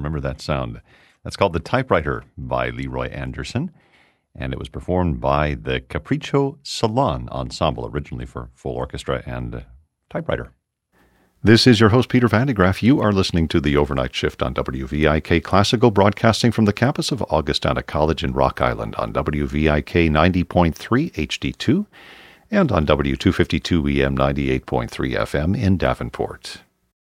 remember that sound. That's called The Typewriter by Leroy Anderson, and it was performed by the Capriccio Salon Ensemble, originally for full orchestra and typewriter. This is your host, Peter Van de Graaff. You are listening to The Overnight Shift on WVIK Classical, broadcasting from the campus of Augustana College in Rock Island on WVIK 90.3 HD2 and on W252 EM 98.3 FM in Davenport.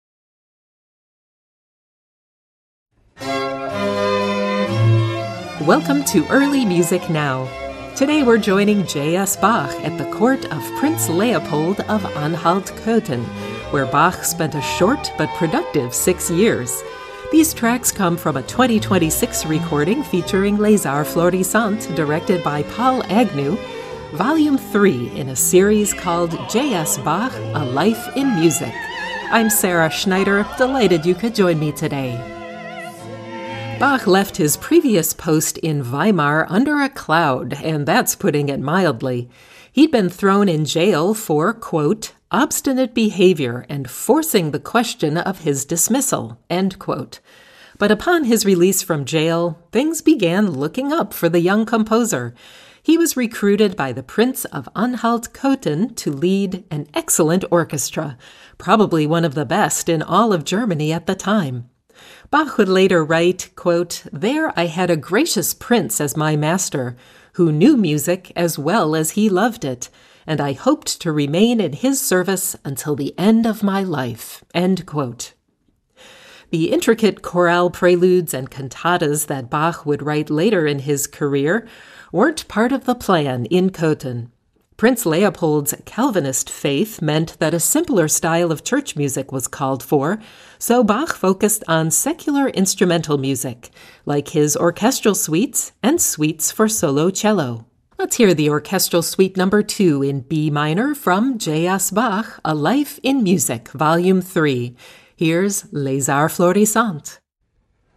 Welcome to Early Music Now. Today we're joining J.S. Bach at the court of Prince Leopold of Anhalt-Köthen, where Bach spent a short but productive 6 years. These tracks come from a 2026 recording featuring Les Arts Florissants, directed by Paul Agnew, Volume 3 in a series called J.S. Bach, A Life in Music. I'm Sarah Schneider, delighted you could join me today. Bach left his previous post in Weimar under a cloud, and that's putting it mildly. He'd been thrown in jail for, quote, obstinate behavior and forcing the question of his dismissal, end quote. But upon his release from jail, things began looking up for the young composer. He was recruited by the Prince of Anhalt-Köthen to lead an excellent orchestra, probably one of the best in all of Germany at the time. Bach would later write, quote, there I had a gracious prince as my master, who knew music as well as he loved it, and I hoped to remain in his service until the end of my life, end quote. The intricate chorale preludes and cantatas that Bach would write later in his career weren't part of the plan in Köthen. Prince Leopold's Calvinist faith meant that a simpler style of church music was called for, so Bach focused on secular instrumental music, like his orchestral suites and suites for solo cello. Let's hear the Orchestral Suite No. 2 in B minor from J.S. Bach, A Life in Music, Volume 3. Here's Les Arts Florissants.